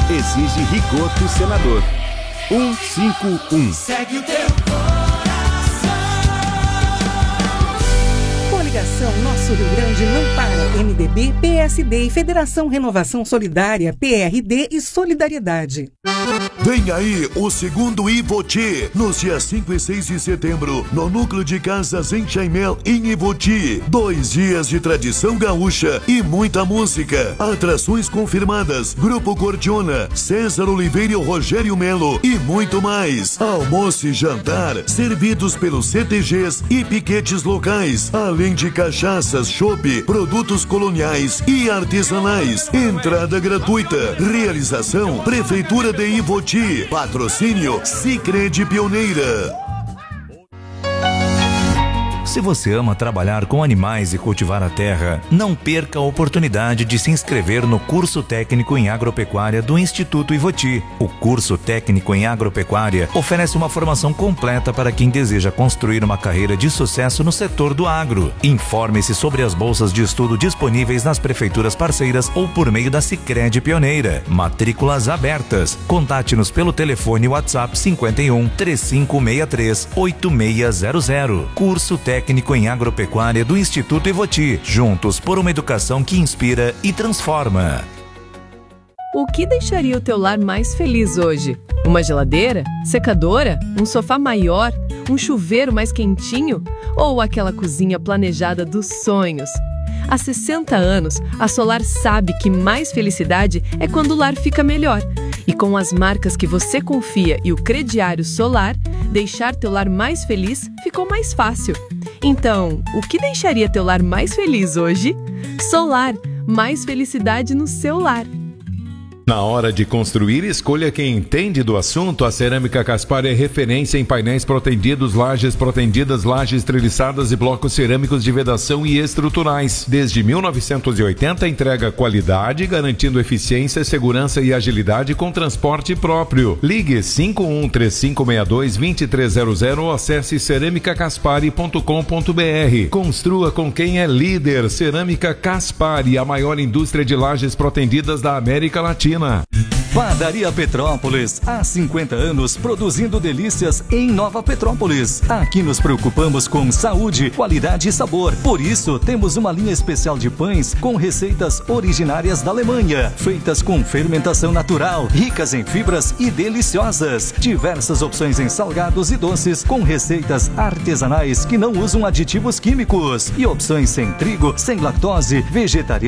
Exige Rigoto Senador. 151. Segue o teu coração. Coligação Nosso Rio Grande não para. MDB, PSD e Federação Renovação Solidária, PRD e Solidariedade. Vem aí o segundo Ivoti, nos dias 5 e 6 de setembro, no Núcleo de Casas em Chaimel, em Ivoti. 2 dias de tradição gaúcha e muita música. Atrações confirmadas, Grupo Cordiona, César Oliveira e Rogério Melo e muito mais. Almoço e jantar servidos pelos CTGs e piquetes locais, além de cachaças, chopp, produtos coloniais e artesanais. Entrada gratuita. Realização Prefeitura de Ivoti. Patrocínio Sicredi Pioneira. Se você ama trabalhar com animais e cultivar a terra, não perca a oportunidade de se inscrever no curso técnico em agropecuária do Instituto Ivoti. O curso técnico em agropecuária oferece uma formação completa para quem deseja construir uma carreira de sucesso no setor do agro. Informe-se sobre as bolsas de estudo disponíveis nas prefeituras parceiras ou por meio da Sicredi Pioneira. Matrículas abertas. Contate-nos pelo telefone WhatsApp 51 3563 8600. Curso técnico em agropecuária do Instituto Ivoti. Juntos por uma educação que inspira e transforma. O que deixaria o teu lar mais feliz hoje? Uma geladeira? Secadora? Um sofá maior? Um chuveiro mais quentinho? Ou aquela cozinha planejada dos sonhos? Há 60 anos, a Solar sabe que mais felicidade é quando o lar fica melhor. E com as marcas que você confia e o crediário Solar, deixar teu lar mais feliz ficou mais fácil. Então, o que deixaria teu lar mais feliz hoje? Solar, mais felicidade no seu lar. Na hora de construir, escolha quem entende do assunto. A Cerâmica Caspar é referência em painéis protendidos, lajes protendidas, lajes treliçadas e blocos cerâmicos de vedação e estruturais. Desde 1980, entrega qualidade, garantindo eficiência, segurança e agilidade com transporte próprio. Ligue 513562-2300 ou acesse ceramicacaspari.com.br. Construa com quem é líder. Cerâmica Caspari, a maior indústria de lajes protendidas da América Latina. Padaria Petrópolis, há 50 anos produzindo delícias em Nova Petrópolis. Aqui nos preocupamos com saúde, qualidade e sabor. Por isso, temos uma linha especial de pães com receitas originárias da Alemanha, feitas com fermentação natural, ricas em fibras e deliciosas. Diversas opções em salgados e doces com receitas artesanais que não usam aditivos químicos. E opções sem trigo, sem lactose, vegetariano